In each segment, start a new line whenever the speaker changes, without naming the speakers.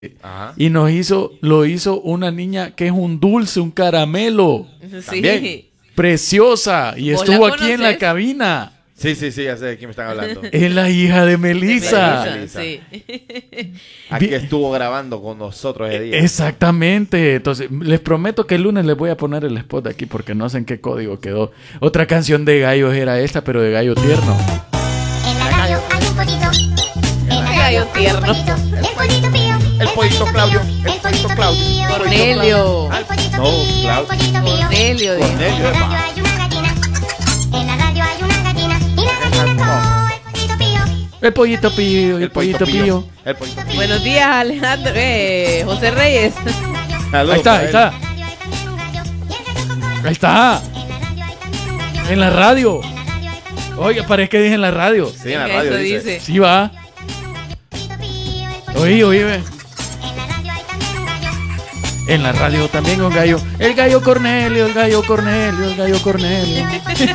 Ajá.
Y lo hizo una niña que es un dulce, un caramelo.
Sí.
También.
Preciosa. Y
¿Vos
estuvo
la
aquí en la
conoces?
cabina.
Sí, ya sé de quién me están hablando.
Es la hija de Melissa.
Melissa.
Sí.
Aquí estuvo grabando con nosotros ese día.
Exactamente. Entonces, les prometo que el lunes les voy a poner el spot aquí porque no sé en qué código quedó. Otra canción de gallos era esta, pero de gallo tierno.
En la radio hay un pollito. En la
Gallo
radio hay un
tierno.
pollito. El pollito pío.
El pollito Claudio. El pollito Claudio.
Cornelio.
El pollito
No,
pío.
Claudio.
El pollito pío.
Cornelio.
En la radio hay una gallina. En la radio hay una gallina. Y la gallina coo. El pollito pío.
El pollito pío, el pollito pío.
El pollito pío.
Buenos días, Alejandro. José Reyes.
Saludos
Ahí está,
para
ahí
él.
está.
En la radio hay también un gallo. Y el gallo cocoro.
Ahí está.
En la radio hay también un gallo.
En la radio.
En la radio hay también un
Oye, parece que dije en la radio.
Sí, en la radio
Eso
dice.
Sí va.
pollito pío. El pollito
Oí,
pío.
ve.
En la radio hay también un gallo.
En la radio también un gallo. El gallo Cornelio, el gallo Cornelio, el gallo Cornelio.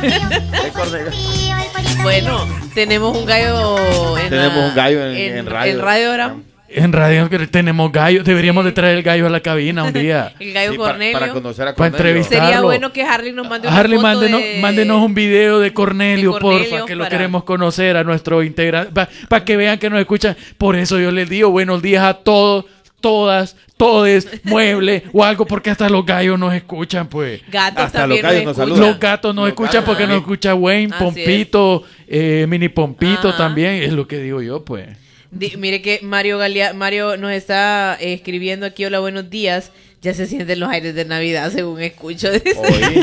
El Cornelio.
Pío, el pollito
Bueno, tenemos un gallo en
Tenemos un gallo en radio.
En Radio Ahora.
En radio que tenemos gallo. Deberíamos de traer el gallo a la cabina un día.
El gallo
Sí,
Cornelio.
para conocer a
Para
Cornelio.
entrevistar.
Sería
Carlos.
bueno que Harley nos mande una
Harley,
foto de...
mándenos un video de Cornelio,
de Cornelio
porfa, que lo
para-
queremos conocer a nuestro integrante, para que vean que nos escuchan. Por eso yo les digo buenos días a todos, todas, todes, mueble o algo, porque hasta los gallos nos escuchan, pues.
Gatos
Hasta
también
los gallos
nos
nos
escuchan.
saludan.
Los gatos nos
Los
escuchan
gatos
porque nos
también.
escucha Wayne,
Así
Pompito, Mini Pompito
Ajá.
también, es lo que digo yo, pues.
Mire que Mario nos está escribiendo aquí, hola, buenos días. Ya se sienten los aires de Navidad, según escucho.
Oí.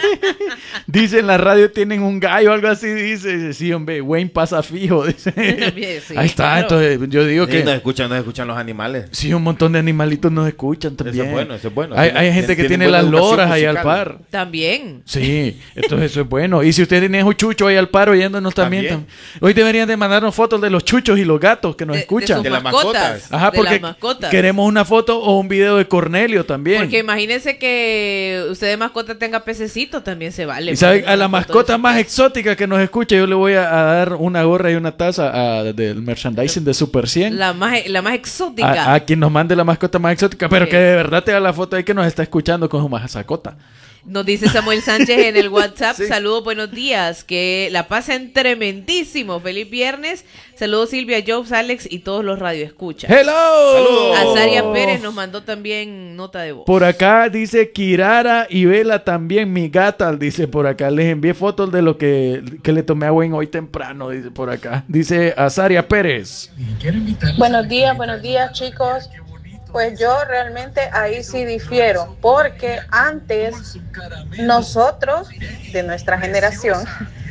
Dice en la radio tienen un gallo, algo así, dice. Sí, hombre, Wayne pasa fijo, dice.
Sí,
Ahí está,
claro.
entonces yo digo
Sí,
que...
nos escuchan los animales.
Sí, un montón de animalitos nos escuchan también.
Eso es bueno, eso es bueno.
Hay gente que tiene
buena
las
educación
loras ahí al
musical.
par.
También.
Sí, entonces eso es bueno. Y si usted tiene un chucho ahí al par oyéndonos también.
También.
Hoy deberían de mandarnos fotos de los chuchos y los gatos que nos escuchan.
sus
De las
mascotas.
mascotas.
Ajá,
de
porque
las mascotas.
queremos una foto o un video de Cornelio también.
Porque imagínense que usted de mascota tenga pececito, también se vale.
Y sabe,
Mándenos
a la
una foto
mascota
de su
más
pez.
exótica que nos escucha, yo le voy a dar una gorra y una taza del merchandising de Super 100.
La más exótica.
A quien nos mande la mascota más exótica, pero
Sí.
que de verdad te da la foto ahí que nos está escuchando con su mascota.
Nos dice Samuel Sánchez en el WhatsApp,
Sí.
saludos, buenos días, que la pasen tremendísimo, feliz viernes, saludos Silvia, Jobs, Alex y todos los radioescuchas.
¡Hello!
Saludos.
Azaria Pérez nos mandó también nota de voz.
Por acá dice Kirara y Vela también, mi gata, dice por acá. Les envié fotos de lo que le tomé a Wayne hoy temprano, dice por acá. Dice Azaria Pérez.
Buenos días chicos. Pues yo realmente ahí sí difiero, porque antes nosotros, de nuestra generación,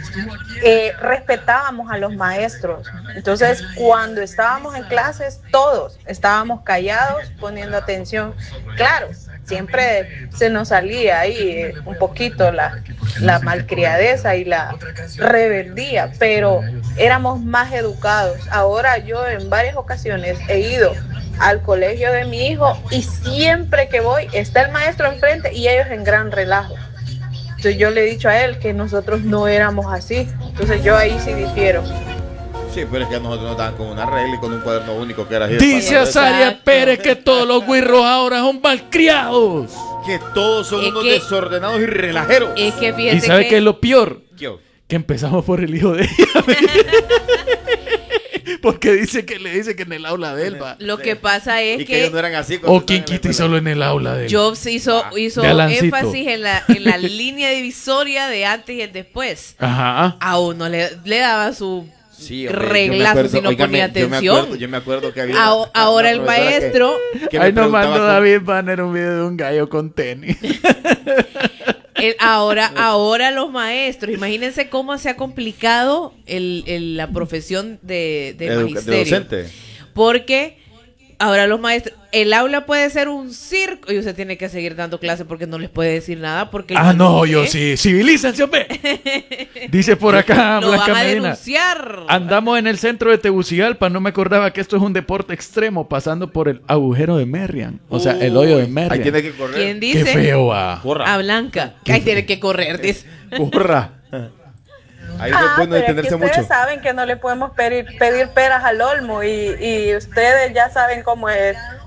respetábamos a los maestros. Entonces, cuando estábamos en clases, todos estábamos callados, poniendo atención. Claro, siempre se nos salía ahí un poquito la malcriadeza y la rebeldía, pero éramos más educados. Ahora yo en varias ocasiones he ido al colegio de mi hijo y siempre que voy está el maestro enfrente y ellos en gran relajo. Entonces yo le he dicho a él que nosotros no éramos así. Entonces yo ahí sí difiero.
Sí, pero es que a nosotros nos daban con una regla y con un cuaderno único que era así.
Dice
Exacto.
Azaria Pérez que todos los güirros ahora son malcriados.
Que todos son
Es
unos
que-
desordenados y relajeros.
Es que
¿Y
fíjese
sabe qué es lo peor?
¿Qué?
Que empezamos por el hijo de ella. Porque dice que le dice que en el aula de él va.
lo que pasa es
Y que ellos no
que
eran así. cuando
O
estaban
quien
en la
quita y
escuela.
solo en el aula de él.
Jobs hizo
de Alancito.
énfasis en la línea divisoria de antes y el después.
Ajá.
A uno le daba su
Sí, hombre,
reglazo si no ponía atención.
Yo me acuerdo que había.
Ahora el
una profesora
maestro,
que me
Ahí nos
preguntaba
mandó
cómo-
David Banner un video de un gallo con tenis.
ahora los maestros, imagínense cómo se ha complicado la profesión de magisterio.
docente.
Porque ahora los maestros, el aula puede ser un circo y usted tiene que seguir dando clases porque no les puede decir nada porque
Ah, no,
¿eh?
yo sí. Civilícense, hombre. Dice por acá
lo
Blanca
van a
Medina.
denunciar.
Andamos en el centro de Tegucigalpa. No me acordaba que esto es un deporte extremo pasando por el agujero de Merriam. O sea, el hoyo de
Ahí
Merriam.
tiene que correr.
¿Quién
Qué
dice?
feo va.
Corra.
A Blanca, que ahí tiene que correr, dice.
Corra.
Ahí no pueden
pero es que
detenerse
ustedes
mucho.
saben que no le podemos pedir peras al olmo y ustedes ya saben cómo es